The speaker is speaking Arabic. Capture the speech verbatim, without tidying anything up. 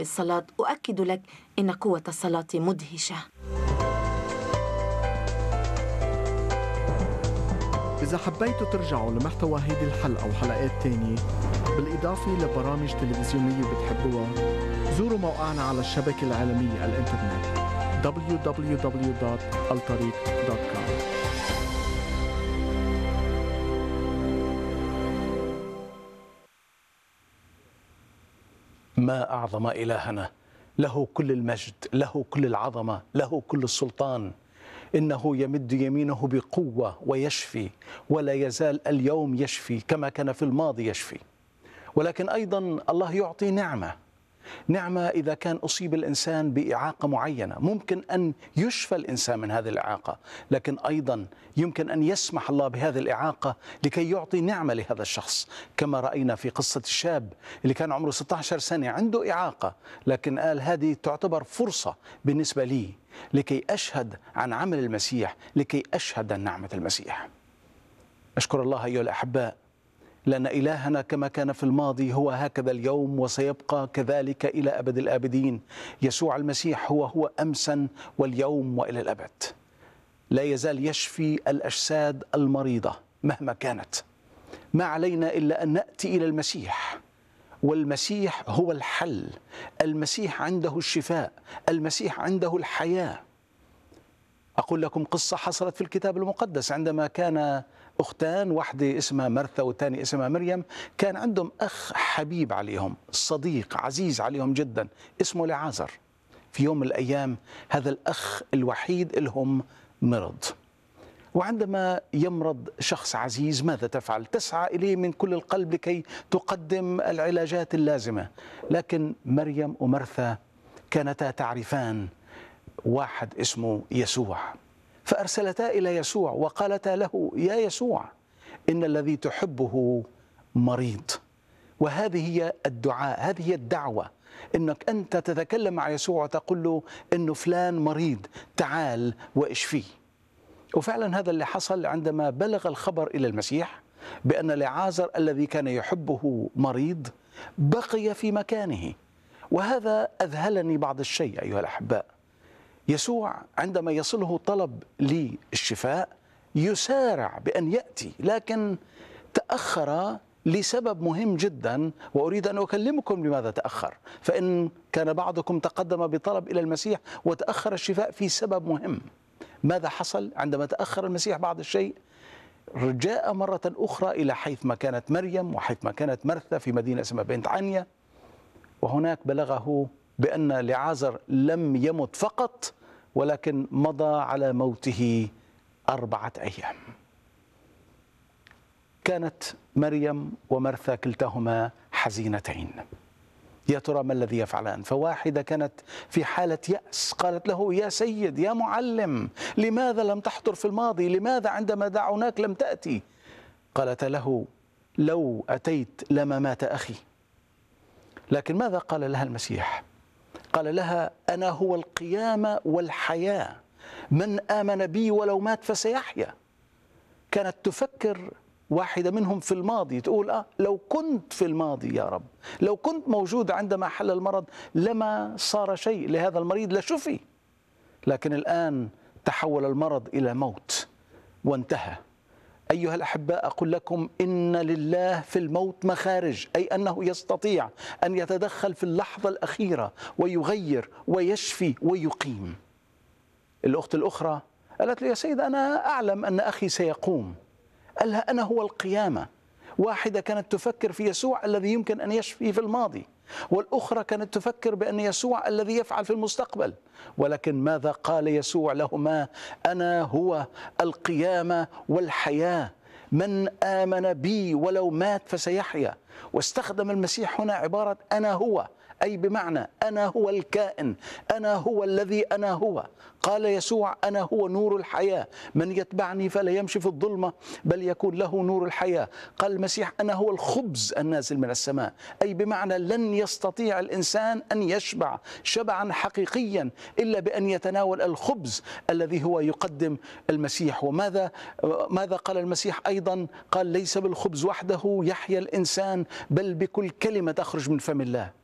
للصلاة، أؤكد لك إن قوة الصلاة مدهشة. إذا حبيتوا ترجعوا لمحتوى هيدي الحلقة وحلقات تانية بالإضافة لبرامج تلفزيونية بتحبوها، زوروا موقعنا على الشبكة العالمية الإنترنت دبليو دبليو دبليو دوت الطريق دوت كوم. ما أعظم إلهنا، له كل المجد، له كل العظمة، له كل السلطان. إنه يمد يمينه بقوة ويشفي، ولا يزال اليوم يشفي كما كان في الماضي يشفي. ولكن أيضا الله يعطي نعمة نعمة إذا كان أصيب الإنسان بإعاقة معينة، ممكن أن يشفى الإنسان من هذه الإعاقة، لكن أيضا يمكن أن يسمح الله بهذه الإعاقة لكي يعطي نعمة لهذا الشخص، كما رأينا في قصة الشاب اللي كان عمره ستة عشر سنة عنده إعاقة، لكن قال هذه تعتبر فرصة بالنسبة لي لكي أشهد عن عمل المسيح، لكي أشهد عن نعمة المسيح. أشكر الله أيها الأحباء، لأن إلهنا كما كان في الماضي هو هكذا اليوم وسيبقى كذلك إلى أبد الآبدين. يسوع المسيح هو هو أمسا واليوم وإلى الأبد. لا يزال يشفي الأجساد المريضة مهما كانت. ما علينا إلا أن نأتي إلى المسيح، والمسيح هو الحل. المسيح عنده الشفاء، المسيح عنده الحياة. أقول لكم قصة حصلت في الكتاب المقدس. عندما كان أختان، واحدة اسمها مرثا والثانية اسمها مريم، كان عندهم أخ حبيب عليهم، صديق عزيز عليهم جدا، اسمه لعازر. في يوم من الأيام هذا الأخ الوحيد لهم مرض، وعندما يمرض شخص عزيز ماذا تفعل؟ تسعى إليه من كل القلب لكي تقدم العلاجات اللازمة. لكن مريم ومرثا كانتا تعرفان واحد اسمه يسوع، فأرسلتا إلى يسوع وقالتا له: يا يسوع، إن الذي تحبه مريض. وهذه هي الدعاء، هذه هي الدعوة، إنك أنت تتكلم مع يسوع وتقول له إنه فلان مريض، تعال واشفيه. وفعلا هذا اللي حصل عندما بلغ الخبر إلى المسيح بأن لعازر الذي كان يحبه مريض بقي في مكانه. وهذا أذهلني بعض الشيء أيها الأحباء. يسوع عندما يصله طلب للشفاء يسارع بأن يأتي، لكن تأخر لسبب مهم جدا، وأريد أن أكلمكم لماذا تأخر. فإن كان بعضكم تقدم بطلب إلى المسيح وتأخر الشفاء في سبب مهم. ماذا حصل عندما تأخر المسيح بعض الشيء؟ جاء مرة أخرى إلى حيث ما كانت مريم وحيث ما كانت مرثا في مدينة اسمها بنت عنيا، وهناك بلغه بأن لعازر لم يمت فقط، ولكن مضى على موته أربعة أيام. كانت مريم ومرثا كلتاهما حزينتين. يا ترى ما الذي يفعلان؟ فواحدة كانت في حالة يأس، قالت له: يا سيد، يا معلم، لماذا لم تحضر في الماضي؟ لماذا عندما دعوناك لم تأتي؟ قالت له: لو أتيت لما مات أخي. لكن ماذا قال لها المسيح؟ قال لها: أنا هو القيامة والحياة، من آمن بي ولو مات فسيحيا. كانت تفكر واحدة منهم في الماضي، تقول: آه لو كنت في الماضي يا رب، لو كنت موجود عندما حل المرض لما صار شيء لهذا المريض لشفي. لكن الآن تحول المرض إلى موت وانتهى. أيها الأحباء، أقول لكم إن لله في الموت مخارج، أي أنه يستطيع أن يتدخل في اللحظة الأخيرة ويغير ويشفي ويقيم. الأخت الأخرى قالت له: يا سيد، أنا أعلم أن أخي سيقوم. قال لها: أنا هو القيامة. واحدة كانت تفكر في يسوع الذي يمكن أن يشفي في الماضي، والأخرى كانت تفكر بأن يسوع الذي يفعل في المستقبل. ولكن ماذا قال يسوع لهما؟ أنا هو القيامة والحياة، من آمن بي ولو مات فسيحيا. واستخدم المسيح هنا عبارة أنا هو، أي بمعنى أنا هو الكائن، أنا هو الذي أنا هو. قال يسوع: أنا هو نور الحياة، من يتبعني فلا يمشي في الظلمة بل يكون له نور الحياة. قال المسيح: أنا هو الخبز النازل من السماء، أي بمعنى لن يستطيع الإنسان أن يشبع شبعا حقيقيا إلا بأن يتناول الخبز الذي هو يقدم المسيح. وماذا ماذا قال المسيح أيضا؟ قال: ليس بالخبز وحده يحيا الإنسان بل بكل كلمة تخرج من فم الله.